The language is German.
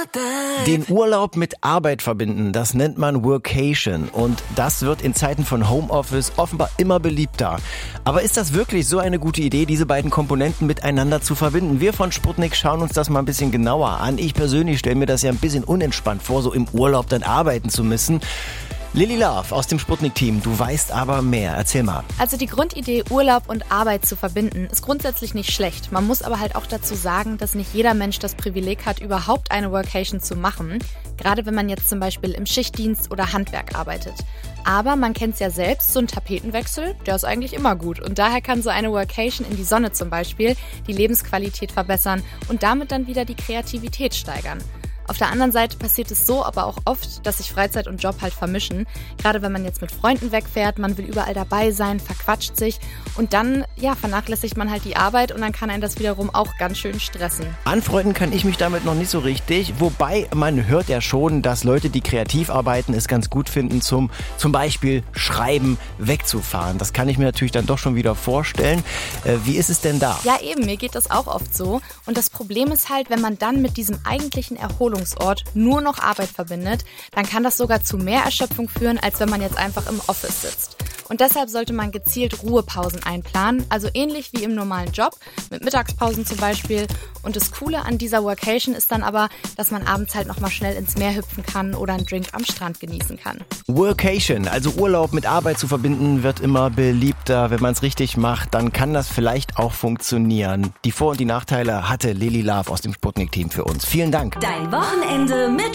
Den Urlaub mit Arbeit verbinden, das nennt man Workation. Und das wird in Zeiten von Homeoffice offenbar immer beliebter. Aber ist das wirklich so eine gute Idee, diese beiden Komponenten miteinander zu verbinden? Wir von Sputnik schauen uns das mal ein bisschen genauer an. Ich persönlich stelle mir das ja ein bisschen unentspannt vor, so im Urlaub dann arbeiten zu müssen. Lily Love aus dem Sputnik-Team, du weißt aber mehr. Erzähl mal. Also die Grundidee, Urlaub und Arbeit zu verbinden, ist grundsätzlich nicht schlecht. Man muss aber halt auch dazu sagen, dass nicht jeder Mensch das Privileg hat, überhaupt eine Workation zu machen. Gerade wenn man jetzt zum Beispiel im Schichtdienst oder Handwerk arbeitet. Aber man kennt es ja selbst, so ein Tapetenwechsel, der ist eigentlich immer gut. Und daher kann so eine Workation in die Sonne zum Beispiel die Lebensqualität verbessern und damit dann wieder die Kreativität steigern. Auf der anderen Seite passiert es so aber auch oft, dass sich Freizeit und Job halt vermischen. Gerade wenn man jetzt mit Freunden wegfährt, man will überall dabei sein, verquatscht sich und dann vernachlässigt man halt die Arbeit und dann kann einen das wiederum auch ganz schön stressen. Anfreunden kann ich mich damit noch nicht so richtig, wobei man hört ja schon, dass Leute, die kreativ arbeiten, es ganz gut finden, zum Beispiel Schreiben wegzufahren. Das kann ich mir natürlich dann doch schon wieder vorstellen. Wie ist es denn da? Ja eben, mir geht das auch oft so und das Problem ist halt, wenn man dann mit diesem eigentlichen Erholungsort nur noch Arbeit verbindet, dann kann das sogar zu mehr Erschöpfung führen, als wenn man jetzt einfach im Office sitzt. Und deshalb sollte man gezielt Ruhepausen einplanen, also ähnlich wie im normalen Job, mit Mittagspausen zum Beispiel. Und das Coole an dieser Workation ist dann aber, dass man abends halt nochmal schnell ins Meer hüpfen kann oder einen Drink am Strand genießen kann. Workation, also Urlaub mit Arbeit zu verbinden, wird immer beliebter. Wenn man es richtig macht, dann kann das vielleicht auch funktionieren. Die Vor- und die Nachteile hatte Lily Love aus dem Sputnik-Team für uns. Vielen Dank. Dein Wochenende mit